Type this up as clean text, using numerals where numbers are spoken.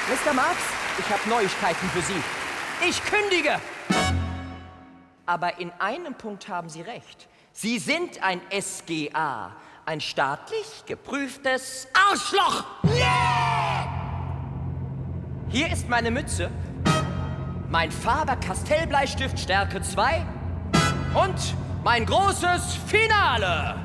Mr. Marx, ich habe Neuigkeiten für Sie. Ich kündige! Aber in einem Punkt haben Sie recht. Sie sind ein SGA, ein staatlich geprüftes Arschloch! Yeah! Hier ist meine Mütze, mein Faber-Castell-Bleistift Stärke 2 und mein großes Finale!